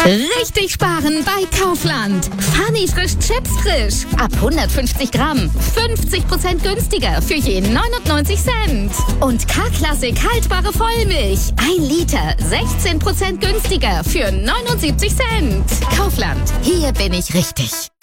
Richtig sparen bei Kaufland. Funny frisch Chips frisch. Ab 150 Gramm. 50% günstiger für je 99 Cent. Und K-Klassik haltbare Vollmilch. 1 Liter. 16% günstiger für 79 Cent. Kaufland. Hier bin ich richtig.